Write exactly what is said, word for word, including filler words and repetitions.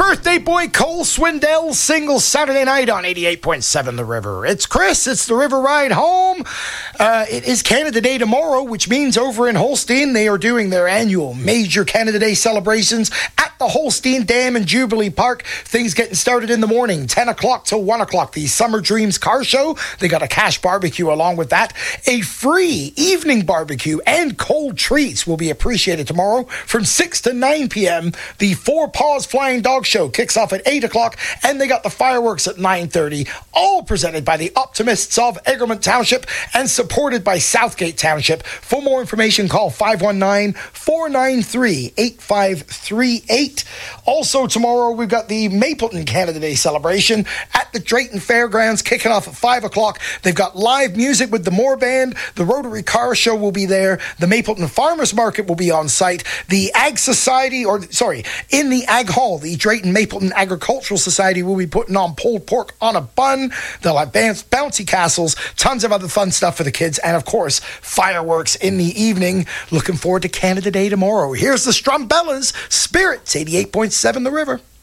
Birthday boy Cole Swindell singles Saturday night on eighty-eight point seven The River. It's Chris. It's the River Ride Home. Uh, it is Canada Day tomorrow, which means over in Holstein, they are doing their annual major Canada Day celebrations at the Holstein Dam and Jubilee Park. Things getting started in the morning, ten o'clock till one o'clock. The Summer Dreams Car Show. They got a cash barbecue along with that. A free evening barbecue and cold treats will be appreciated tomorrow from six to nine p.m. The Four Paws Flying Dog Show kicks off at eight o'clock, and they got the fireworks at nine thirty, all presented by the Optimists of Egremont Township and supported by Southgate Township. For more information, call five one nine, four nine three, eight five three eight. Also tomorrow, we've got the Mapleton Canada Day celebration at the Drayton Fairgrounds, kicking off at five o'clock. They've got live music with the Moore Band. The Rotary Car Show will be there. The Mapleton Farmers Market will be on site. The Ag Society, or sorry, in the Ag Hall, the Drayton Mapleton Agricultural Society will be putting on pulled pork on a bun. They'll have bouncy castles, tons of other fun stuff for the kids, and of course, fireworks in the evening. Looking forward to Canada Day tomorrow. Here's the Strumbellas, Spirits, eighty-eight point seven The River.